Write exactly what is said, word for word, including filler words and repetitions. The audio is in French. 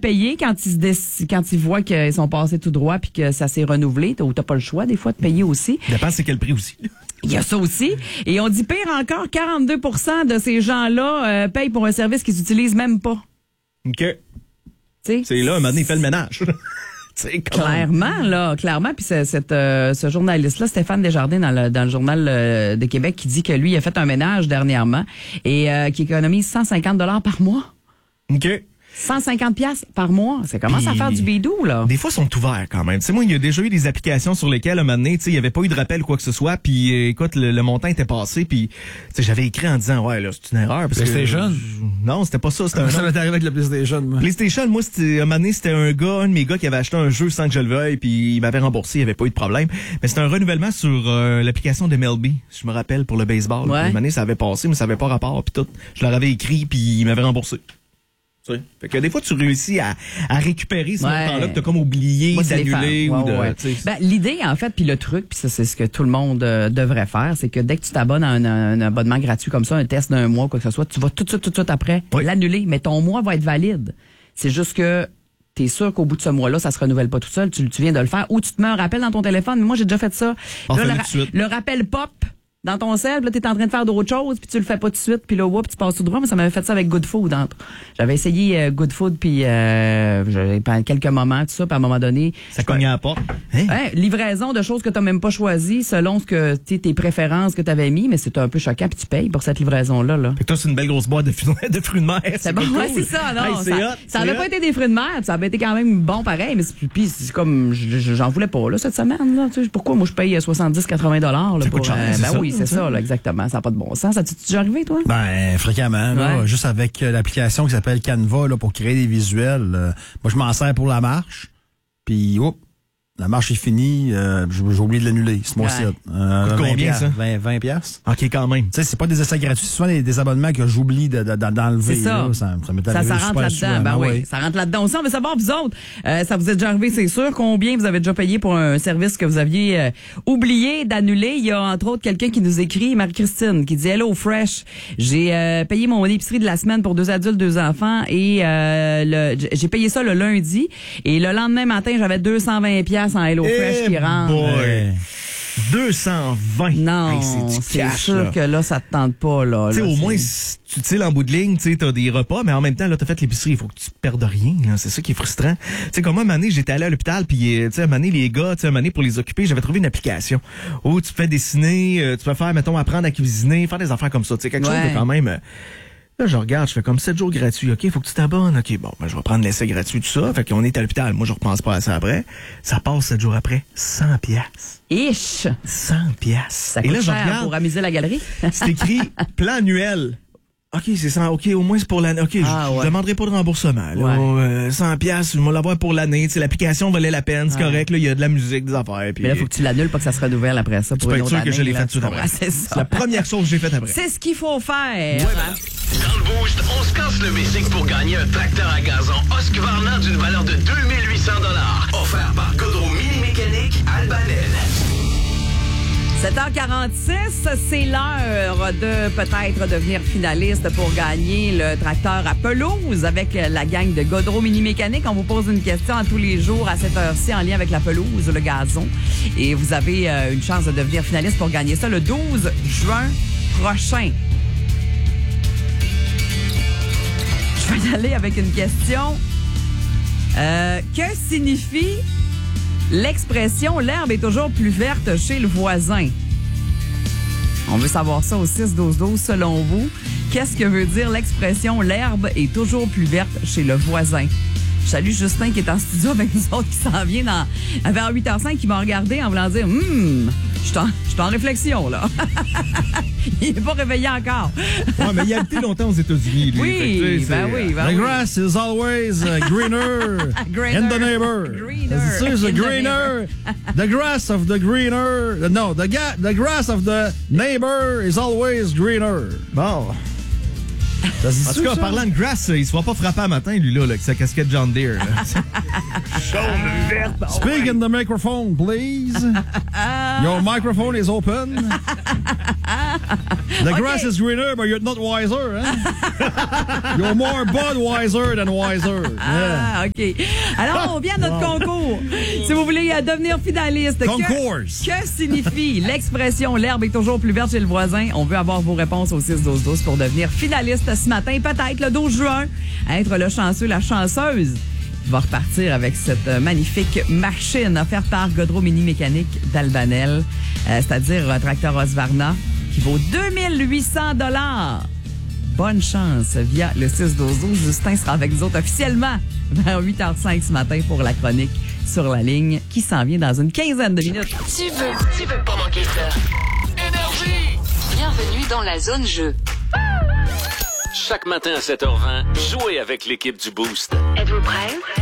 payer quand ils, se déc- quand ils voient qu'ils sont passés tout droit puis que ça s'est renouvelé, ou t'as pas le choix des fois de payer aussi. Dépend c'est quel prix aussi. Il y a ça aussi. Et on dit pire encore, quarante-deux pour cent de ces gens-là euh, payent pour un service qu'ils utilisent même pas. OK. T'sais? C'est là, un moment donné, il fait le ménage. Clairement, là, clairement. Puis c'est, c'est, euh, ce journaliste-là, Stéphane Desjardins, dans le, dans le Journal euh, de Québec, qui dit que lui, il a fait un ménage dernièrement et euh, qui économise cent cinquante dollars par mois. OK. cent cinquante piastres par mois. Ça commence Puis, à faire du bidou, là. Des fois, ils sont ouverts quand même. Tu sais, moi, il y a déjà eu des applications sur lesquelles, à un moment donné, tu sais, il n'y avait pas eu de rappel ou quoi que ce soit. Puis, euh, écoute, le, le montant était passé. Puis, tu sais, j'avais écrit en disant, ouais, là, c'est une erreur. Parce PlayStation? Que, je, non, c'était pas ça. C'était un Ça m'est arrivé avec le PlayStation, moi. PlayStation, moi, c'était, à un moment donné, c'était un gars, un de mes gars qui avait acheté un jeu sans que je le veuille. Puis, il m'avait remboursé. Il n'y avait pas eu de problème. Mais c'était un renouvellement sur euh, l'application de M L B. Je me rappelle, pour le baseball. Ouais. Puis, à un moment donné, ça avait passé, mais ça avait pas rapport. Puis tout. Je leur avais écrit, puis il m'avait remboursé. Tu sais. Fait que des fois, tu réussis à, à récupérer ce Ouais. montant-là que t'as comme oublié Moi, c'est les d'annuler faire. ou de. Ouais, ouais. tu sais. Ben, l'idée, en fait, puis le truc, puis ça, c'est ce que tout le monde euh, devrait faire, c'est que dès que tu t'abonnes à un, un abonnement gratuit comme ça, un test d'un mois, quoi que ce soit, tu vas tout de suite, tout de suite après Oui. l'annuler, mais ton mois va être valide. C'est juste que t'es sûr qu'au bout de ce mois-là, ça se renouvelle pas tout seul, tu, tu viens de le faire, ou tu te mets un rappel dans ton téléphone. Mais moi, j'ai déjà fait ça. On Là, fait le, tout ra- de suite. le rappel pop dans ton sel, puis là, t'es en train de faire d'autres choses, puis tu le fais pas tout de suite, puis là, whoop, tu passes tout droit. Mais ça m'avait fait ça avec Good Food. Entre. J'avais essayé euh, Good Food, puis euh, j'avais pendant quelques moments, tout ça, puis à un moment donné... Ça cognait à la porte. Hein? Hein, livraison de choses que tu n'as même pas choisies selon ce que t'sais, tes préférences que tu avais mis, mais c'est un peu choquant, puis tu payes pour cette livraison-là. Là. Fait que toi, c'est une belle grosse boîte de fruits de, fruits de mer. C'est bon, pas ouais, cool. c'est ça, non. Hey, c'est ça hot, ça c'est avait hot. pas été des fruits de mer, puis ça avait été quand même bon pareil, mais c'est, puis c'est comme, je- je- j'en voulais pas, là, cette semaine, là. Tu sais, pourquoi moi je paye soixante-dix à quatre-vingts dollars, là, Ça pour, coûte cher, c'est ben ça, oui, c'est ça. ça, là, exactement. Ça n'a pas de bon sens. Ça t'es déjà arrivé, toi? Ben, fréquemment, là, Ouais. juste avec euh, l'application qui s'appelle Canva là, pour créer des visuels. euh, moi, je m'en sers pour la marche, puis oups, la marche est finie, euh, j'ai j'ai oublié de l'annuler, c'est mon Ouais. site. Euh, Coûte combien, piastres, ça? vingt, vingt piastres. OK, quand même. Tu sais, c'est pas des essais gratuits, c'est souvent des, des abonnements que j'oublie de, de, de- d'enlever. C'est ça. Là. Ça, ça m'est Ça, arrivé ça rentre super là-dedans. souvent. Ben Ah oui, ouais. ça rentre là-dedans aussi. On veut savoir, vous autres, euh, ça vous est déjà arrivé, c'est sûr. Combien vous avez déjà payé pour un service que vous aviez euh, oublié d'annuler? Il y a entre autres quelqu'un qui nous écrit, Marie-Christine, qui dit « Hello Fresh, j'ai euh, payé mon épicerie de la semaine pour deux adultes, deux enfants et euh, le, j'ai payé ça le lundi et le lendemain matin, j'avais deux cent vingt piastres en Hello Fresh Eh qui rentre. boy. Ouais. deux cent vingt. Non, Hey, c'est du c'est cash, sûr là. que là, ça te tente pas. là. Tu sais, Là, au c'est- moins, si tu tu sais, en bout de ligne, tu sais, t'as des repas, mais en même temps, là, t'as fait l'épicerie, il faut que tu perdes rien, là. C'est ça qui est frustrant. Tu sais, comme moi, un moment donné, j'étais allé à l'hôpital, puis, euh, tu sais, un moment donné, les gars, tu sais, un moment donné, pour les occuper, j'avais trouvé une application où tu peux dessiner, euh, tu peux faire, mettons, apprendre à cuisiner, faire des affaires comme ça, tu sais, quelque Ouais. chose de quand même... euh, Là, je regarde, je fais comme sept jours gratuits. OK, faut que tu t'abonnes. OK, bon, ben, je vais prendre l'essai gratuit, tout ça. Fait qu'on est à l'hôpital. Moi, je repense pas à ça après. Ça passe sept jours après. cent piastres. Ish! cent piastres. Ça Et coûte là, je cher regarde, pour amuser la galerie. c'est écrit plan annuel. OK, c'est cent. OK, au moins c'est pour l'année. OK, je Ah, je ouais. demanderai pas de remboursement. Là. Ouais. Euh, cent piastres, je vais l'avoir pour l'année. Tu sais, l'application valait la peine, c'est Ouais. correct. Là, il y a de la musique, des affaires. Puis Mais là, il faut que tu l'annules, pas que ça se renouvelle après ça. tu Pour peux une être autre sûr que je année, l'ai là, fait tout de tu comprends, suite après. C'est C'est ça. la première chose que j'ai faite après. C'est ce qu'il faut faire. Dans le Boost, on se casse le basic pour gagner un tracteur à gazon Husqvarna d'une valeur de deux mille huit cents dollars. Offert par Godreau Mini Mécanique Albanel. sept heures quarante-six, c'est l'heure de peut-être devenir finaliste pour gagner le tracteur à pelouse avec la gang de Godreau Mini Mécanique. On vous pose une question à tous les jours à cette heure-ci en lien avec la pelouse, le gazon. Et vous avez euh, une chance de devenir finaliste pour gagner ça le douze juin prochain. Je vais y aller avec une question. Euh, que signifie l'expression « l'herbe est toujours plus verte chez le voisin ». On veut savoir ça au six douze douze. Selon vous, qu'est-ce que veut dire l'expression « l'herbe est toujours plus verte chez le voisin ». Je salue Justin qui est en studio avec nous autres, qui s'en vient dans, vers huit heures cinq, qui m'a regardé en voulant dire « Hum, je suis en, je suis en réflexion, là. » Il n'est pas réveillé encore. Ouais, mais il a habité longtemps aux États-Unis, lui. Oui, Fait que, tu sais, ben c'est- oui, ben The oui. grass is always uh, greener, Greener. in the neighbor. Greener This is in the the greener. The grass of the greener. No, the, ga- the grass of the neighbor is always greener. Bon. Ça se dit En tout cas, ça? parlant de grass, il se voit pas frapper un matin, lui, là, là avec sa casquette John Deere. là. Jaune, verte. Speak in the microphone, please. Your microphone is open. The OK. grass is greener, but you're not wiser. Hein? You're more Budweiser than wiser. Yeah. Ah, OK. Alors, on vient à notre concours. Si vous voulez euh, devenir finaliste, Concours. que, que signifie l'expression « l'herbe est toujours plus verte chez le voisin ». On veut avoir vos réponses au six douze douze pour devenir finaliste ce matin, peut-être le douze juin, être le chanceux, la chanceuse qui va repartir avec cette euh, magnifique machine offerte par Godreau Mini Mécanique d'Albanel, euh, c'est-à-dire un tracteur Husqvarna qui vaut deux mille huit cents dollars. Bonne chance via le six douze douze. Justin sera avec nous autres officiellement vers huit heures cinq ce matin pour la chronique Sur la ligne qui s'en vient dans une quinzaine de minutes. Tu veux, tu veux pas manquer ça. Énergie! Bienvenue dans la zone jeu. Chaque matin à sept heures vingt, jouez avec l'équipe du Boost. Êtes-vous prêts?